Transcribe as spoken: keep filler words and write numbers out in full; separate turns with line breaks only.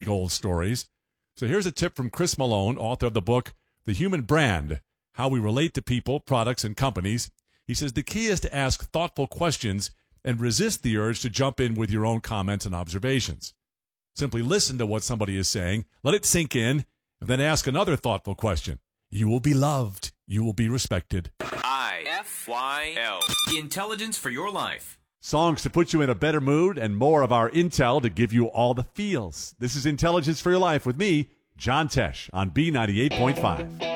old stories. So here's a tip from Chris Malone, author of the book, The Human Brand, How We Relate to People, Products, and Companies. He says the key is to ask thoughtful questions and resist the urge to jump in with your own comments and observations. Simply listen to what somebody is saying, let it sink in, and then ask another thoughtful question. You will be loved. You will be respected.
I F Y L. Intelligence for your life.
Songs to put you in a better mood and more of our intel to give you all the feels. This is Intelligence for Your Life with me, John Tesh, on B ninety-eight point five.